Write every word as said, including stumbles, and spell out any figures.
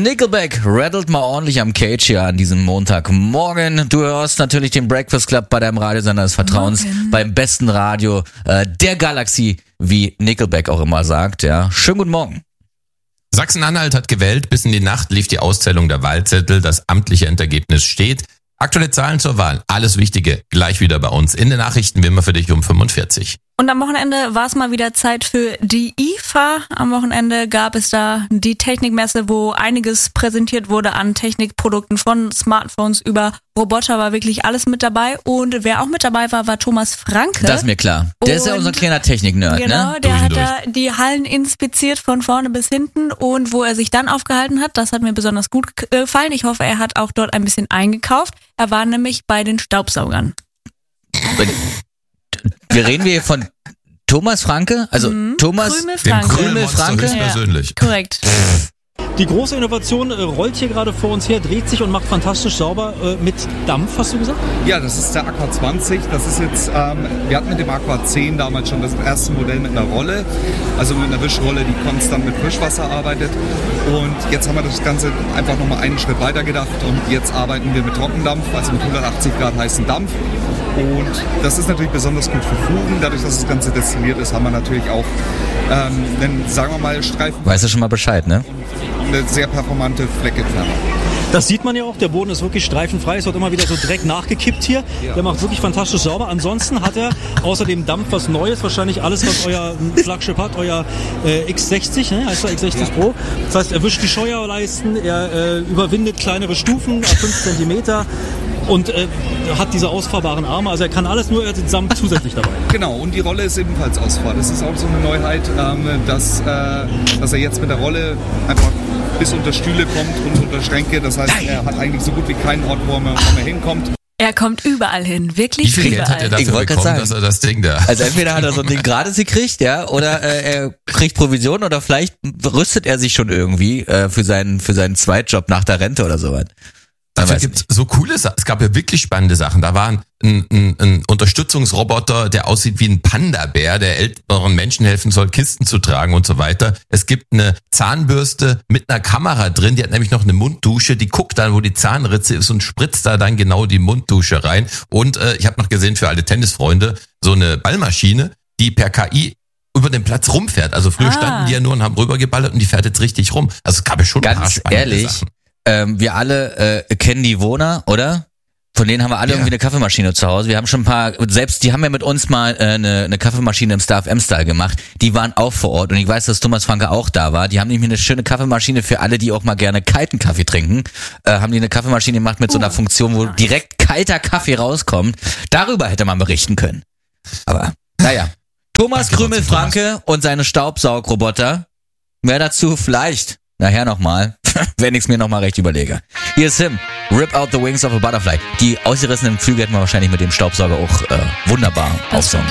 Nickelback rattelt mal ordentlich am Cage hier an diesem Montagmorgen. Du hörst natürlich den Breakfast Club bei deinem Radiosender des Vertrauens, Morgen. Beim besten Radio äh, der Galaxie, wie Nickelback auch immer sagt. Ja, schönen guten Morgen. Sachsen-Anhalt hat gewählt, bis in die Nacht lief die Auszählung der Wahlzettel, das amtliche Endergebnis steht. Aktuelle Zahlen zur Wahl, alles Wichtige, gleich wieder bei uns in den Nachrichten, wie immer für dich um fünfundvierzig. Und am Wochenende war es mal wieder Zeit für die I F A. Am Wochenende gab es da die Technikmesse, wo einiges präsentiert wurde an Technikprodukten, von Smartphones über Roboter, war wirklich alles mit dabei. Und wer auch mit dabei war, war Thomas Franke. Das ist mir klar. Der und ist ja unser kleiner Technik-Nerd, genau, ne? Der durch hat durch. da die Hallen inspiziert von vorne bis hinten. Und wo er sich dann aufgehalten hat, das hat mir besonders gut gefallen. Ich hoffe, er hat auch dort ein bisschen eingekauft. Er war nämlich bei den Staubsaugern. Wir reden hier von Thomas Franke, also mhm. Thomas Krümel Franke. Dem Krümel Franke. höchstpersönlich. Ja, korrekt. Die große Innovation äh, rollt hier gerade vor uns her, dreht sich und macht fantastisch sauber äh, mit Dampf, hast du gesagt? Ja, das ist der Aqua zwanzig. Das ist jetzt, ähm, wir hatten mit dem Aqua zehn damals schon das erste Modell mit einer Rolle, also mit einer Wischrolle, die konstant mit Frischwasser arbeitet. Und jetzt haben wir das Ganze einfach nochmal einen Schritt weiter gedacht und jetzt arbeiten wir mit Trockendampf, also mit hundertachtzig Grad heißen Dampf. Und das ist natürlich besonders gut für Fugen. Dadurch, dass das Ganze destilliert ist, haben wir natürlich auch ähm, einen, sagen wir mal, Streifen. Weißt du schon mal Bescheid, ne? Eine sehr performante Fleckentferner. Das sieht man ja auch, der Boden ist wirklich streifenfrei, es wird immer wieder so Dreck nachgekippt hier. Ja. Der macht wirklich fantastisch sauber. Ansonsten hat er außer dem Dampf was Neues, wahrscheinlich alles, was euer Flaggschiff hat, euer äh, X sechzig, ne? Heißt der X sechzig ja. Pro. Das heißt, er wischt die Scheuerleisten, er äh, überwindet kleinere Stufen ab fünf Zentimeter. Und äh, hat diese ausfahrbaren Arme, also er kann alles, nur er hat den Samt zusätzlich dabei. Genau, und die Rolle ist ebenfalls ausfahrbar. Das ist auch so eine Neuheit, ähm, dass, äh, dass er jetzt mit der Rolle einfach bis unter Stühle kommt und unter Schränke. Das heißt, er hat eigentlich so gut wie keinen Ort, wo er, wo er hinkommt. Er kommt überall hin, wirklich Wie viel überall. Geld hat er dafür Ich wollte bekommen, gerade dass sagen. er das Ding da... Also entweder hat er so ein Ding gratis gekriegt, ja, oder äh, er kriegt Provision oder vielleicht rüstet er sich schon irgendwie äh, für seinen für seinen Zweitjob nach der Rente oder sowas. Dafür gibt's so coole Sachen. Es gab ja wirklich spannende Sachen. Da war ein, ein, ein Unterstützungsroboter, der aussieht wie ein Panda-Bär, der älteren Menschen helfen soll, Kisten zu tragen und so weiter. Es gibt eine Zahnbürste mit einer Kamera drin, die hat nämlich noch eine Munddusche, die guckt dann, wo die Zahnritze ist und spritzt da dann genau die Munddusche rein. Und äh, ich habe noch gesehen, für alle Tennisfreunde, so eine Ballmaschine, die per K I über den Platz rumfährt. Also früher Ah. standen die ja nur und haben rübergeballert und die fährt jetzt richtig rum. Also es gab ja schon ein paar Ganz spannende ehrlich, Sachen. ähm, wir alle äh, kennen die Wohner, oder? Von denen haben wir alle Ja. irgendwie eine Kaffeemaschine zu Hause. Wir haben schon ein paar, selbst die haben ja mit uns mal äh, eine, eine Kaffeemaschine im Star F M-Style gemacht. Die waren auch vor Ort und ich weiß, dass Thomas Franke auch da war. Die haben nämlich eine schöne Kaffeemaschine für alle, die auch mal gerne kalten Kaffee trinken. Äh, haben die eine Kaffeemaschine gemacht mit so einer Funktion, wo direkt kalter Kaffee rauskommt. Darüber hätte man berichten können. Aber, naja. Thomas Danke, Krümel Franke und seine Staubsaugroboter. Mehr dazu vielleicht nachher nochmal, wenn ich es mir nochmal recht überlege. Hier ist Him, Rip Out the Wings of a Butterfly. Die ausgerissenen Flügel hätten wir wahrscheinlich mit dem Staubsauger auch äh, wunderbar aufsaugen können.